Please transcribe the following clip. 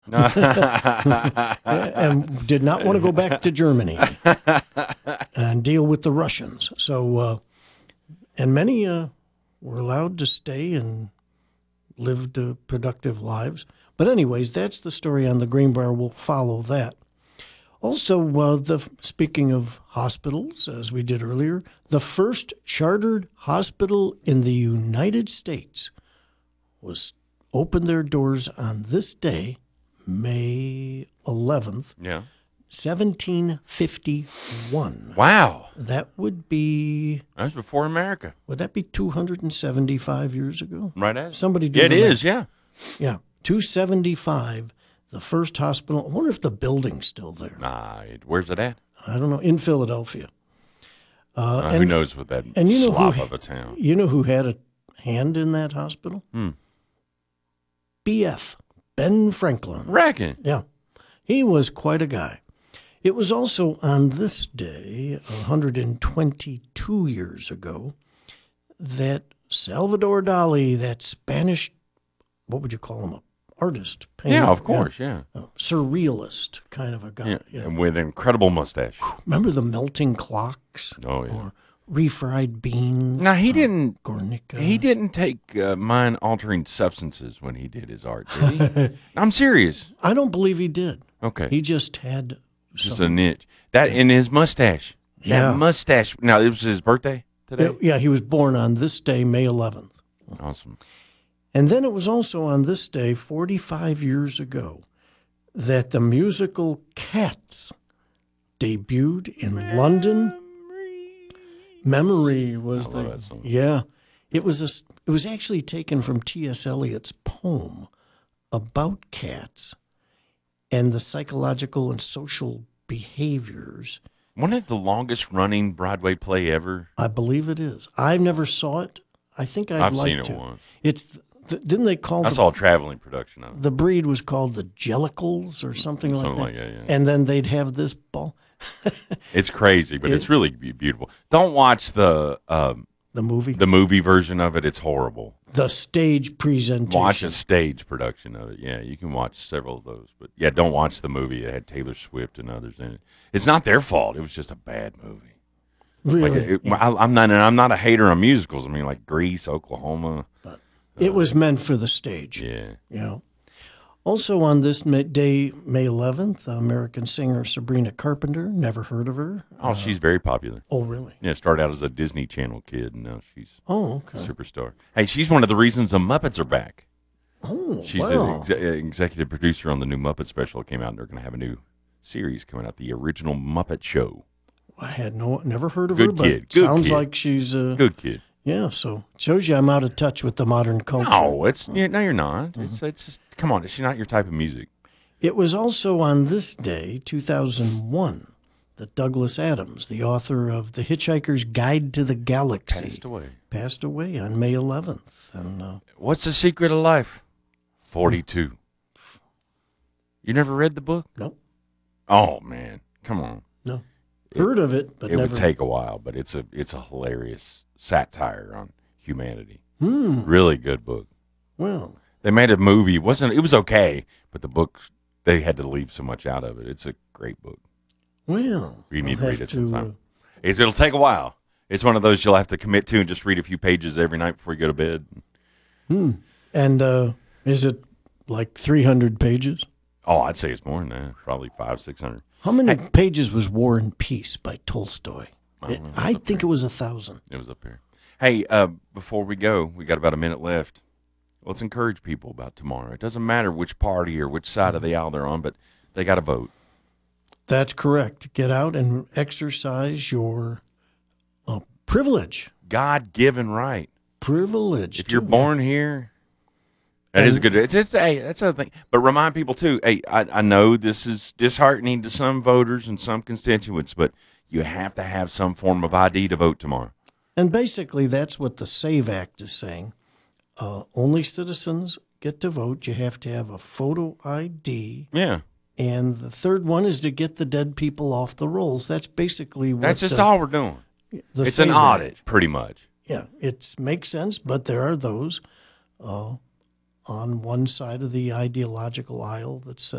and did not want to go back to Germany and deal with the Russians. So, and many were allowed to stay and lived productive lives. But anyways, that's the story on the Greenbrier. We'll follow that. Also, speaking of hospitals, as we did earlier, the first chartered hospital in the United States was opened their doors on this day, May 11th, 1751. Wow. That would be... That was before America. Would that be 275 years ago? Right at Somebody do it the is, math. Yeah, 275, the first hospital. I wonder if the building's still there. Nah, where's it at? I don't know, in Philadelphia. Who knows what that slop of a town. You know who had a hand in that hospital? BF, Ben Franklin. Reckon. Yeah, he was quite a guy. It was also on this day, 122 years ago, that Salvador Dali, that Spanish, what would you call him, artist, painter? Yeah, of course, surrealist kind of a guy. Yeah. And with an incredible mustache. Remember the melting clocks? Oh, yeah. Or refried beans? Now, he didn't. Guernica. He didn't take mind-altering substances when he did his art, did he? I'm serious. I don't believe he did. Okay. He just had just a niche. That in his mustache. Yeah. That mustache. Now, it was his birthday today? Yeah, he was born on this day, May 11th. Awesome. And then it was also on this day, 45 years ago, that the musical Cats debuted in London. Memory was I love that song. Yeah. It was actually taken from T.S. Eliot's poem about cats and the psychological and social behaviors. Wasn't it the longest running Broadway play ever? I believe it is. I never saw it. I think I've seen it to. once. It's didn't they call I saw a traveling production of it. the breed was called the Jellicles or something like that. Something like that, yeah. And then they'd have this ball. It's crazy, but it's really beautiful. Don't watch the movie. The movie version of it. It's horrible. The stage presentation. Watch a stage production of it. Yeah, you can watch several of those. But yeah, don't watch the movie. It had Taylor Swift and others in it. It's not their fault. It was just a bad movie. Really? I'm not a hater on musicals. I mean, like Grease, Oklahoma. But it was meant for the stage. Yeah. You know. Also on this day, May 11th, American singer Sabrina Carpenter. Never heard of her. Oh, she's very popular. Oh, really? Yeah, started out as a Disney Channel kid, and now she's a superstar. Hey, she's one of the reasons the Muppets are back. Oh, she's wow. the executive producer on the new Muppet special that came out, and they're going to have a new series coming out, The Original Muppet Show. I had never heard of Good her, but kid. Good sounds kid. like she's a good kid. Yeah, so it shows you I'm out of touch with the modern culture. No, you're not. It's just come on. It's not your type of music. It was also on this day, 2001, that Douglas Adams, the author of The Hitchhiker's Guide to the Galaxy, passed away on May 11th. And what's the secret of life? 42. You never read the book? Nope. Oh man, come on. No. Heard of it, but never. Would take a while, but it's a hilarious satire on humanity. Really good book. Well, they made a movie. It was okay, but the book, they had to leave so much out of it. It's a great book. Well, you need to read it sometime. It'll take a while. It's one of those you'll have to commit to and just read a few pages every night before you go to bed. And is it like 300 pages? Oh, I'd say it's more than that. Probably 500-600. How many pages was War and Peace by Tolstoy? I think it was 1,000. It was up here. Hey, before we go, we got about a minute left. Let's encourage people about tomorrow. It doesn't matter which party or which side of the aisle they're on, but they got to vote. That's correct. Get out and exercise your privilege. God-given right. Privilege. If you're born here, that is a good. That's a thing. But remind people too. Hey, I know this is disheartening to some voters and some constituents, but you have to have some form of ID to vote tomorrow. And basically, that's what the SAVE Act is saying. Only citizens get to vote. You have to have a photo ID. Yeah. And the third one is to get the dead people off the rolls. That's basically what. That's just all we're doing. It's an audit, pretty much. Yeah, it makes sense, but there are those on one side of the ideological aisle that says